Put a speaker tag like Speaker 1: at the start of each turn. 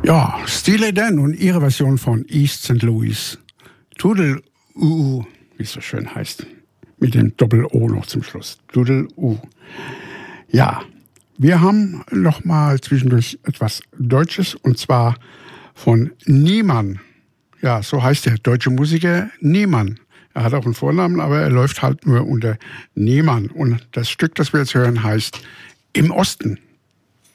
Speaker 1: Ja, Steely Dan und ihre Version von East St. Louis. Toodle-U, wie es so schön heißt. Mit dem Doppel-O noch zum Schluss. Toodle-U. Ja, wir haben noch mal zwischendurch etwas Deutsches und zwar von Niemann. Ja, so heißt der deutsche Musiker Niemann. Er hat auch einen Vornamen, aber er läuft halt nur unter Niemann. Und das Stück, das wir jetzt hören, heißt Im Osten.